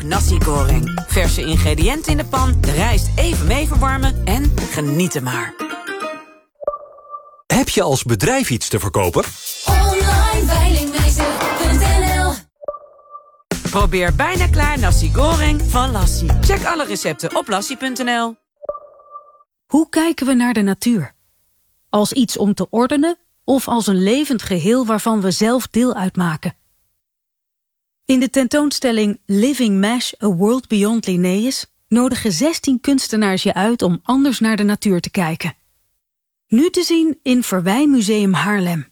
Nasi goreng. Verse ingrediënten in de pan, de rijst even mee verwarmen en genieten maar. Heb je als bedrijf iets te verkopen? Online veilingmeester.nl. Probeer bijna klaar nasi goreng van Lassie. Check alle recepten op lassie.nl. Hoe kijken we naar de natuur? Als iets om te ordenen of als een levend geheel waarvan we zelf deel uitmaken? In de tentoonstelling Living Mesh, A World Beyond Linnaeus nodigen 16 kunstenaars je uit om anders naar de natuur te kijken. Nu te zien in Verwijmuseum Haarlem.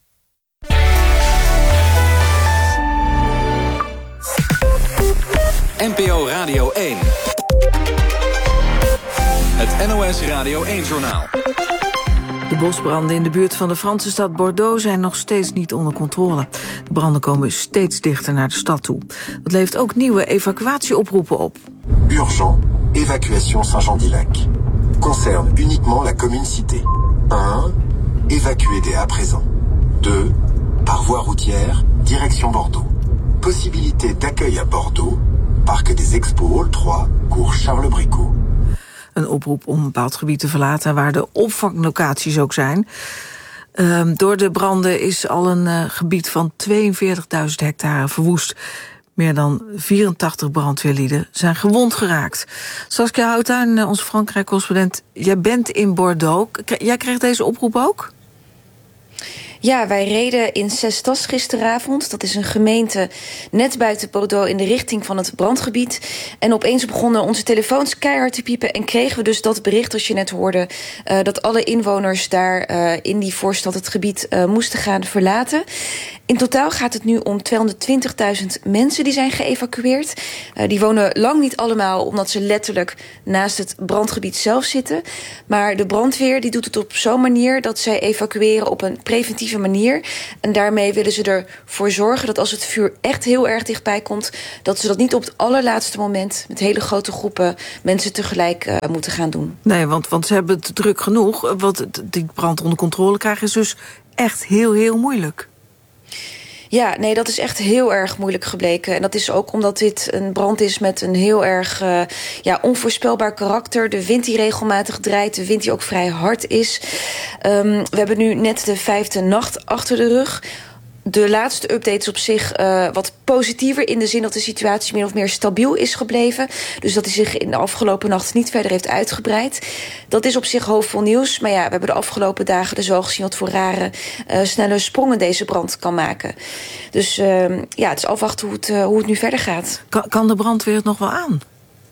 NPO Radio 1. Het NOS Radio 1-journaal. De bosbranden in de buurt van de Franse stad Bordeaux zijn nog steeds niet onder controle. De branden komen steeds dichter naar de stad toe. Dat levert ook nieuwe evacuatieoproepen op. Urgent, évacuation Saint-Jean-d'Ilac. Concerne uniquement la commune citée. 1. Évacuer dès à présent. 2. Par voie routière, direction Bordeaux. Possibilité d'accueil à Bordeaux. Parc des Expos Hall 3, cours Charles-Bricot. Een oproep om een bepaald gebied te verlaten waar de opvanglocaties ook zijn. Door de branden is al een gebied van 42.000 hectare verwoest. Meer dan 84 brandweerlieden zijn gewond geraakt. Saskia Houttuin, onze Frankrijk-correspondent, jij bent in Bordeaux. Jij kreeg deze oproep ook? Ja, wij reden in Cestas gisteravond. Dat is een gemeente net buiten Bordeaux in de richting van het brandgebied. En opeens begonnen onze telefoons keihard te piepen en kregen we dus dat bericht, als je net hoorde, dat alle inwoners daar in die voorstad het gebied moesten gaan verlaten. In totaal gaat het nu om 220.000 mensen die zijn geëvacueerd. Die wonen lang niet allemaal omdat ze letterlijk naast het brandgebied zelf zitten. Maar de brandweer die doet het op zo'n manier dat zij evacueren op een preventieve manier. En daarmee willen ze ervoor zorgen dat als het vuur echt heel erg dichtbij komt, dat ze dat niet op het allerlaatste moment met hele grote groepen mensen tegelijk moeten gaan doen. Nee, want ze hebben het druk genoeg. Want die brand onder controle krijgen is dus echt heel, heel moeilijk. Ja, nee, dat is echt heel erg moeilijk gebleken. En dat is ook omdat dit een brand is met een heel erg onvoorspelbaar karakter. De wind die regelmatig draait, de wind die ook vrij hard is. We hebben nu net de 5e nacht achter de rug. De laatste update is op zich wat positiever in de zin dat de situatie min of meer stabiel is gebleven. Dus dat hij zich in de afgelopen nacht niet verder heeft uitgebreid. Dat is op zich hoopvol nieuws. Maar ja, we hebben de afgelopen dagen dus wel gezien wat voor rare, snelle sprongen deze brand kan maken. Dus het is afwachten hoe het nu verder gaat. Kan de brandweer het nog wel aan?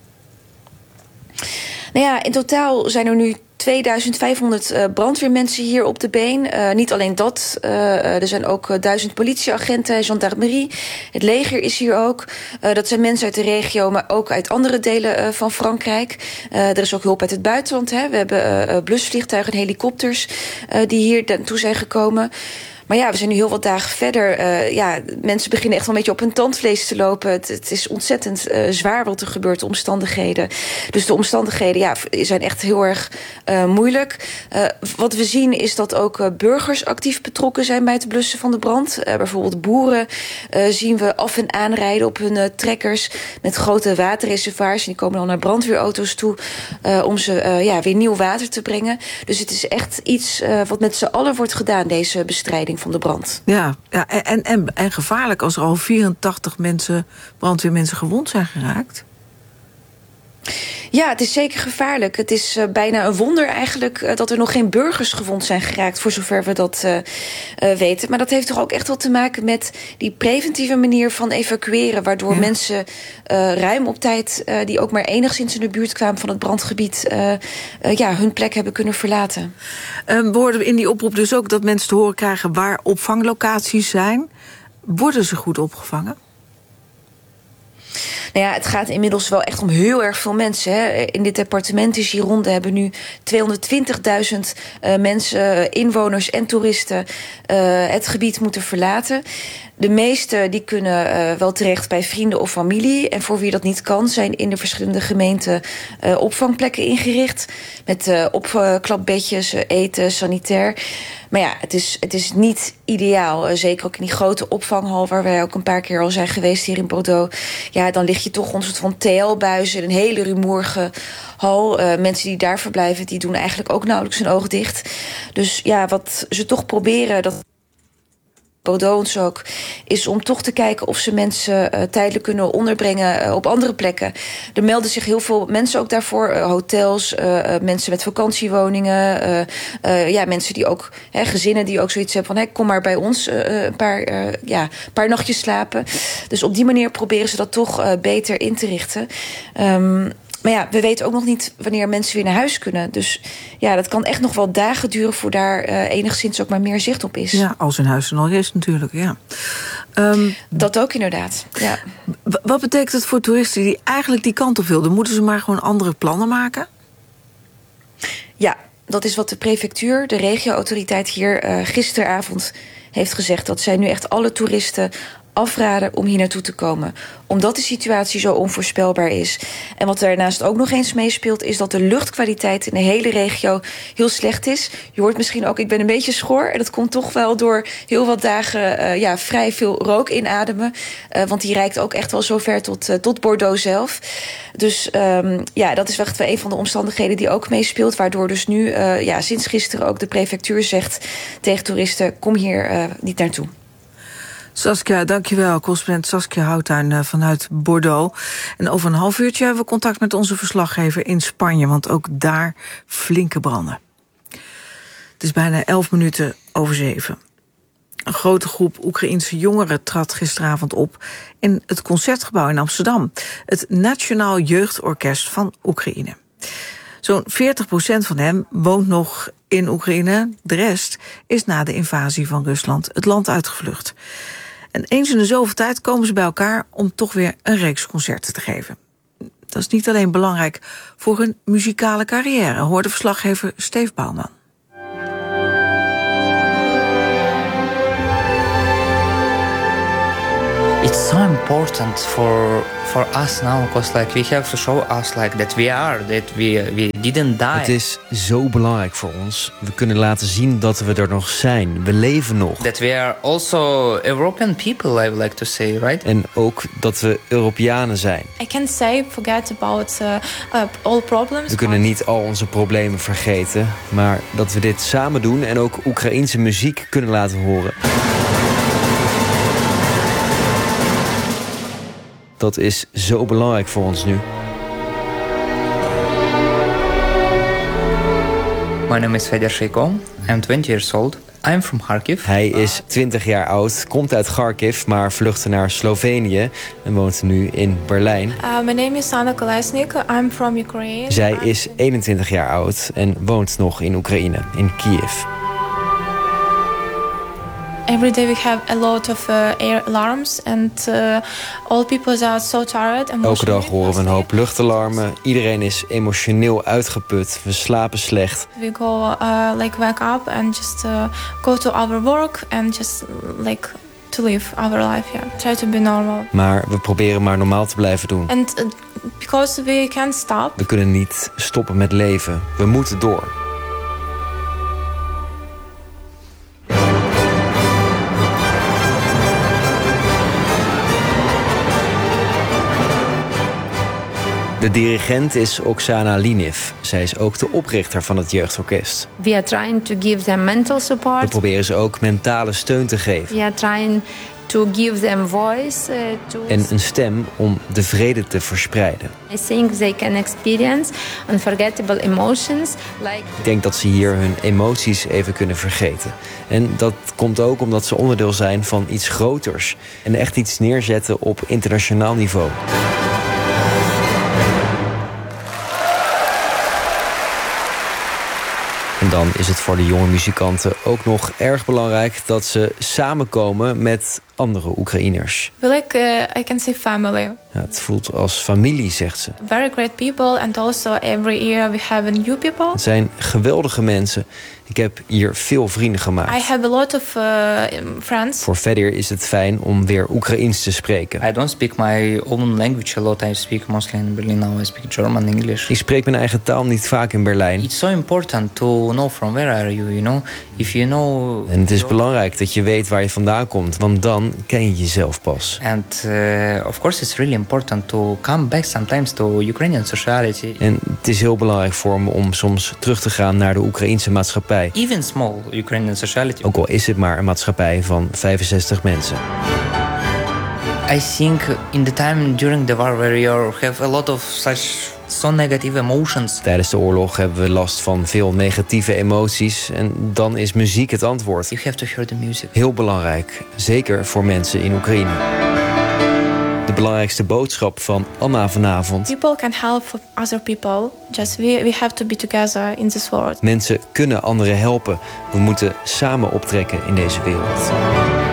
Nou ja, in totaal zijn er nu 2500 brandweermensen hier op de been. Niet alleen dat, er zijn ook 1000 politieagenten, gendarmerie. Het leger is hier ook. Dat zijn mensen uit de regio, maar ook uit andere delen van Frankrijk. Er is ook hulp uit het buitenland. Hè. We hebben blusvliegtuigen en helikopters die hier naartoe zijn gekomen. Maar ja, we zijn nu heel wat dagen verder. Mensen beginnen echt wel een beetje op hun tandvlees te lopen. Het is ontzettend zwaar wat er gebeurt, de omstandigheden. Dus de omstandigheden zijn echt heel erg moeilijk. Wat we zien is dat ook burgers actief betrokken zijn bij het blussen van de brand. Bijvoorbeeld boeren zien we af en aanrijden op hun trekkers met grote waterreservoirs. En die komen dan naar brandweerauto's toe om ze weer nieuw water te brengen. Dus het is echt iets wat met z'n allen wordt gedaan, deze bestrijding van de brand. Ja, en gevaarlijk als er al 84 brandweermensen gewond zijn geraakt. Ja, het is zeker gevaarlijk. Het is bijna een wonder eigenlijk dat er nog geen burgers gewond zijn geraakt, voor zover we dat weten. Maar dat heeft toch ook echt wel te maken met die preventieve manier van evacueren, waardoor mensen ruim op tijd, die ook maar enigszins in de buurt kwamen van het brandgebied, hun plek hebben kunnen verlaten. We hoorden in die oproep dus ook dat mensen te horen krijgen waar opvanglocaties zijn. Worden ze goed opgevangen? Nou ja, het gaat inmiddels wel echt om heel erg veel mensen. Hè. In dit departement, de Gironde, hebben nu 220.000 mensen, inwoners en toeristen het gebied moeten verlaten. De meesten die kunnen wel terecht bij vrienden of familie. En voor wie dat niet kan, zijn in de verschillende gemeenten opvangplekken ingericht. Met opklapbedjes, eten, sanitair. Maar ja, het is niet ideaal. Zeker ook in die grote opvanghal waar wij ook een paar keer al zijn geweest hier in Bordeaux. Ja, dan lig je toch onder een soort van TL-buizen. Een hele rumoerige hal. Mensen die daar verblijven, die doen eigenlijk ook nauwelijks hun ogen dicht. Dus ja, wat ze toch proberen, dat Bordeaux ook, is om toch te kijken of ze mensen tijdelijk kunnen onderbrengen op andere plekken. Er melden zich heel veel mensen ook daarvoor. Hotels, mensen met vakantiewoningen. Mensen die ook, gezinnen die ook zoiets hebben van, kom maar bij ons een paar nachtjes slapen. Dus op die manier proberen ze dat toch beter in te richten. Maar ja, we weten ook nog niet wanneer mensen weer naar huis kunnen. Dus ja, dat kan echt nog wel dagen duren voor daar enigszins ook maar meer zicht op is. Ja, als hun huis er al is natuurlijk, ja. Dat ook inderdaad, ja. Wat betekent het voor toeristen die eigenlijk die kant op wilden? Moeten ze maar gewoon andere plannen maken? Ja, dat is wat de prefectuur, de regio-autoriteit hier gisteravond heeft gezegd. Dat zij nu echt alle toeristen afraden om hier naartoe te komen. Omdat de situatie zo onvoorspelbaar is. En wat daarnaast ook nog eens meespeelt, is dat de luchtkwaliteit in de hele regio heel slecht is. Je hoort misschien ook, ik ben een beetje schor. En dat komt toch wel door heel wat dagen vrij veel rook inademen. Want die reikt ook echt wel zo ver tot Bordeaux zelf. Dus dat is echt wel een van de omstandigheden die ook meespeelt. Waardoor dus nu sinds gisteren ook de prefectuur zegt tegen toeristen, kom hier niet naartoe. Saskia, dankjewel. Correspondent Saskia Houttuin vanuit Bordeaux. En over een half uurtje hebben we contact met onze verslaggever in Spanje, want ook daar flinke branden. Het is bijna 7:11. Een grote groep Oekraïense jongeren trad gisteravond op in het Concertgebouw in Amsterdam. Het Nationaal Jeugdorkest van Oekraïne. Zo'n 40% van hen woont nog in Oekraïne. De rest is na de invasie van Rusland het land uitgevlucht. En eens in de zoveel tijd komen ze bij elkaar om toch weer een reeks concerten te geven. Dat is niet alleen belangrijk voor hun muzikale carrière, hoorde verslaggever Steve Bouwman. It's so important for us now, because we have to show us that we didn't die. Het is zo belangrijk voor ons. We kunnen laten zien dat we er nog zijn. We leven nog. That we are also European people, I would like to say, right? En ook dat we Europeanen zijn. I can't say forget about all problems. We kunnen niet al onze problemen vergeten, maar dat we dit samen doen en ook Oekraïense muziek kunnen laten horen. Dat is zo belangrijk voor ons nu. My name is Fedor Sheiko. I'm 20 years old. I'm from Kharkiv. Hij is 20 jaar oud, komt uit Kharkiv, maar vluchtte naar Slovenië en woont nu in Berlijn. My name is Anna Kolesnik. I'm from Ukraine. Zij is 21 jaar oud en woont nog in Oekraïne, in Kiev. Every day we have a lot of air alarms and all people are so tired. Elke dag horen we een hoop luchtalarmen. Iedereen is emotioneel uitgeput. We slapen slecht. We go wake up and just go to our work and just to live our life. Yeah, try to be normal. Maar we proberen maar normaal te blijven doen. And because we can't stop. We kunnen niet stoppen met leven. We moeten door. De dirigent is Oksana Liniv. Zij is ook de oprichter van het jeugdorkest. We are trying to give them mental support. We proberen ze ook mentale steun te geven. We are trying to give them voice. En een stem om de vrede te verspreiden. I think they can experience unforgettable emotions. Ik denk dat ze hier hun emoties even kunnen vergeten. En dat komt ook omdat ze onderdeel zijn van iets groters. En echt iets neerzetten op internationaal niveau. En dan is het voor de jonge muzikanten ook nog erg belangrijk dat ze samenkomen met andere Oekraïners. I can say family. Het voelt als familie, zegt ze. Very great people and also every year we have new people. Het zijn geweldige mensen. Ik heb hier veel vrienden gemaakt. I have a lot of friends. Voor Fedir is het fijn om weer Oekraïens te spreken. I don't speak my own language a lot. I speak mostly in Berlin now. I speak German, English. Ik spreek mijn eigen taal niet vaak in Berlijn. It's so important to know from where are you, you know? If you know. En het is belangrijk dat je weet waar je vandaan komt, want dan ken je jezelf pas. And of course it's really important to come back sometimes to Ukrainian society. En het is heel belangrijk voor me om soms terug te gaan naar de Oekraïense maatschappij. Even small Ukrainian society. Ook al is het maar een maatschappij van 65 mensen. I think in the time during the war where you have a lot of such so negative emotions. Tijdens de oorlog hebben we last van veel negatieve emoties en dan is muziek het antwoord. You have to hear the music. Heel belangrijk, zeker voor mensen in Oekraïne. De belangrijkste boodschap van Anna vanavond. People can help other people. Just we have to be together in this world. Mensen kunnen anderen helpen. We moeten samen optrekken in deze wereld.